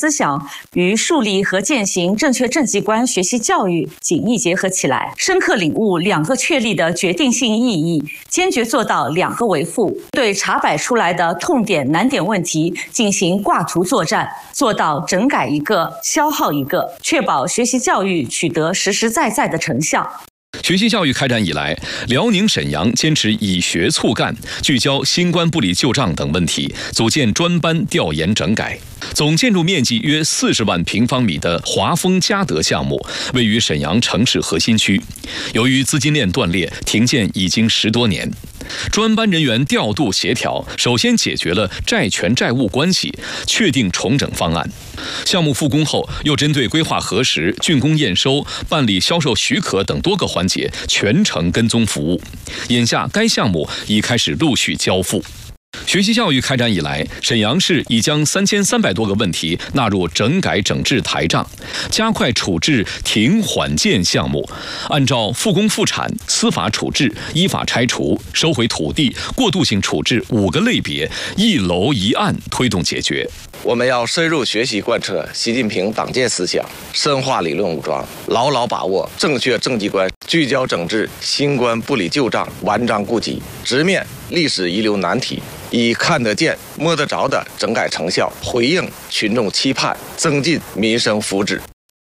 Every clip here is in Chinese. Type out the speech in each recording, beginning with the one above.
思想与树立和践行正确政绩观学习教育紧密结合起来，深刻领悟2个确立的决定性意义，坚决做到2个为负，对查摆出来的痛点难点问题进行挂图作战，做到整改一个消耗一个，确保学习教育取得实实在在的成效。 学习教育开展以来，辽宁沈阳坚持以学促干，聚焦新冠不理旧账等问题，组建专班调研整改。总建筑面积约40万平方米的华丰嘉德项目位于沈阳城市核心区，由于资金链断裂，停建已经10多年。专班人员调度协调，首先解决了债权债务关系，确定重整方案。项目复工后，又针对规划核实、竣工验收、办理销售许可等多个环节全程跟踪服务。眼下，该项目已开始陆续交付。学习教育开展以来，沈阳市已将3300多个问题纳入整改整治台账，加快处置停缓建项目，按照复工复产、司法处置、依法拆除、收回土地、过渡性处置5个类别，一楼一案推动解决。 我们要深入学习贯彻习近平党建思想，深化理论武装，牢牢把握正确政绩观，聚焦整治新冠不理旧账、顽瘴痼疾，直面历史遗留难题，以看得见、摸得着的整改成效，回应群众期盼，增进民生福祉。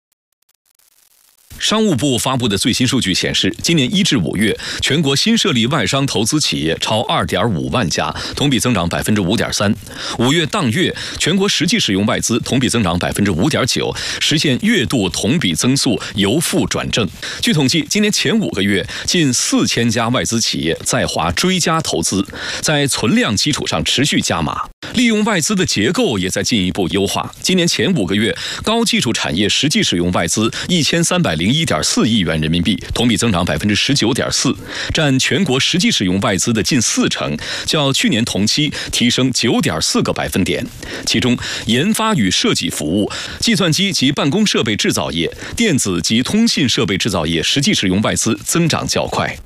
商务部发布的最新数据显示，今年1至5月，全国新设立外商投资企业超2.5万家，同比增长5.3%。5月当月，全国实际使用外资同比增长5.9%，实现月度同比增速由负转正。据统计，今年前5个月，近4000家外资企业在华追加投资，在存量基础上持续加码，利用外资的结构也在进一步优化。今年前5个月，高技术产业实际使用外资1301.4亿元人民币，同比增长19.4%，占全国实际使用外资的近40%，较去年同期提升9.4个百分点。其中，研发与设计服务、计算机及办公设备制造业、电子及通信设备制造业实际使用外资增长较快。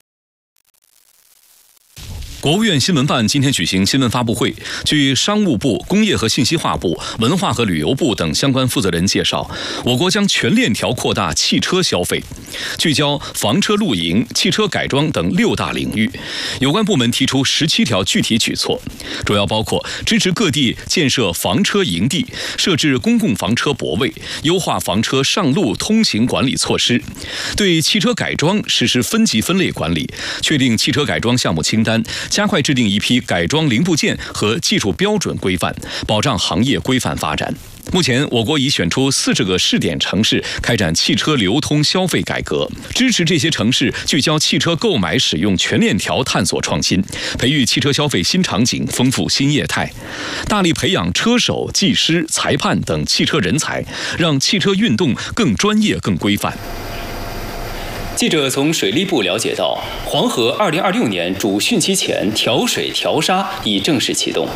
国务院新闻办今天举行新闻发布会，据商务部、工业和信息化部、文化和旅游部等相关负责人介绍，我国将全链条扩大汽车消费，聚焦房车露营、汽车改装等6大领域。有关部门提出17条具体举措，主要包括支持各地建设房车营地，设置公共房车泊位，优化房车上路通行管理措施，对汽车改装实施分级分类管理，确定汽车改装项目清单，加快制定一批改装零部件和技术标准规范，保障行业规范发展。目前，我国已选出40个试点城市开展汽车流通消费改革，支持这些城市聚焦汽车购买使用全链条探索创新，培育汽车消费新场景，丰富新业态，大力培养车手、技师、裁判等汽车人才，让汽车运动更专业、更规范。 记者从水利部了解到，黄河2026年主汛期前调水调沙已正式启动。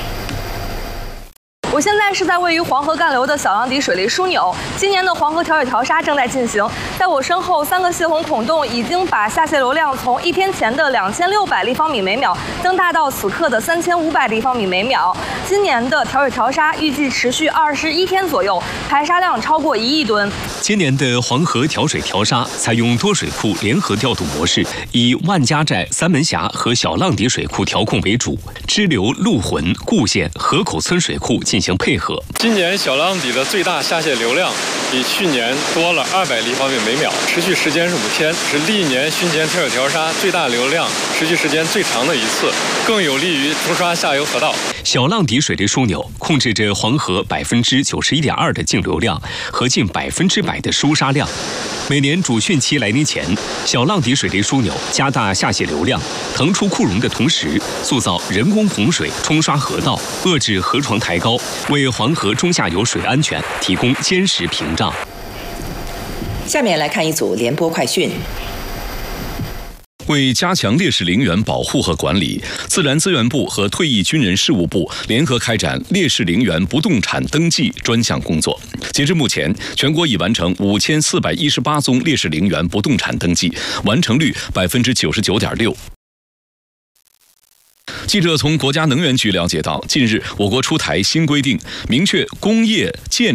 我现在是在位于黄河干流的小浪底水利枢纽，今年的黄河调水调沙正在进行。在我身后，3个泄洪孔洞已经把下泄流量从1天前的2600立方米每秒增大到此刻的3500立方米每秒。今年的调水调沙预计持续21天左右，排沙量超过1亿吨。 今年的黄河调水调沙采用多水库联合调度模式，以万家寨、三门峡和小浪底水库调控为主，支流陆浑、固县、河口村水库进行配合。 今年小浪底的最大下泄流量比去年多了200立方米每秒，持续时间是5天，是历年汛前调水调沙最大流量、持续时间最长的一次，更有利于冲刷下游河道。 小浪底水利枢纽控制着黄河91.2%的净流量和近100%的输沙量。每年主汛期来临前，小浪底水利枢纽加大下泄流量，腾出库容的同时，塑造人工洪水冲刷河道，遏制河床抬高，为黄河中下游水安全提供坚实屏障。 下面来看一组联播快讯。 为加强烈士陵园保护和管理，自然资源部和退役军人事务部联合开展烈士陵园不动产登记专项工作。截至目前，全国已完成5418宗烈士陵园不动产登记，完成率99.6%。记者从国家能源局了解到，近日我国出台新规定，明确工业建